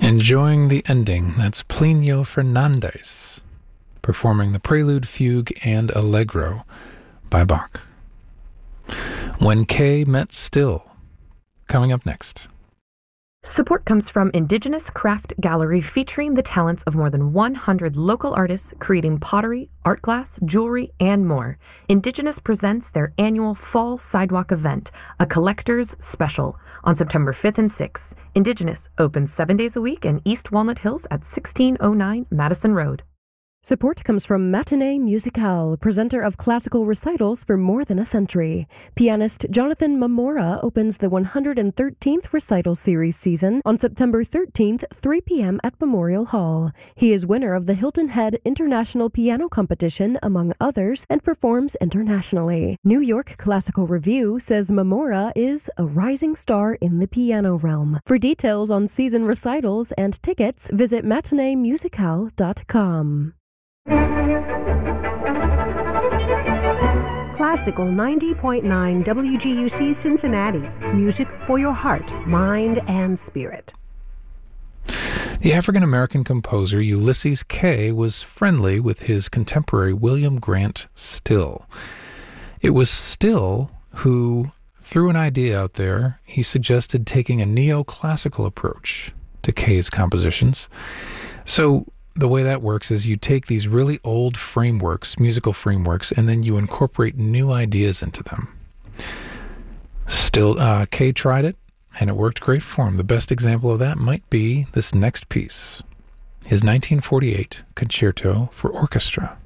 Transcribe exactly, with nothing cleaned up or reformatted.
Enjoying the ending, that's Plinio Fernandez performing the Prelude, Fugue, and Allegro by Bach. When Kay Met Still, coming up next. Support comes from Indigenous Craft Gallery, featuring the talents of more than one hundred local artists creating pottery, art glass, jewelry, and more. Indigenous presents their annual Fall Sidewalk event, a collector's special, on September fifth and sixth. Indigenous opens seven days a week in East Walnut Hills at sixteen oh nine Madison Road. Support comes from Matinee Musicale, presenter of classical recitals for more than a century. Pianist Jonathan Mamora opens the one hundred thirteenth recital series season on September thirteenth, three p.m. at Memorial Hall. He is winner of the Hilton Head International Piano Competition, among others, and performs internationally. New York Classical Review says Mamora is a rising star in the piano realm. For details on season recitals and tickets, visit matinee musicale dot com. Classical ninety point nine W G U C Cincinnati. Music for your heart, mind, and spirit. The African-American composer Ulysses Kay was friendly with his contemporary William Grant Still. It was Still who threw an idea out there. He suggested taking a neoclassical approach to Kay's compositions. So the way that works is you take these really old frameworks, musical frameworks, and then you incorporate new ideas into them. Still, uh, Kay tried it, and it worked great for him. The best example of that might be this next piece, his nineteen forty-eight Concerto for Orchestra.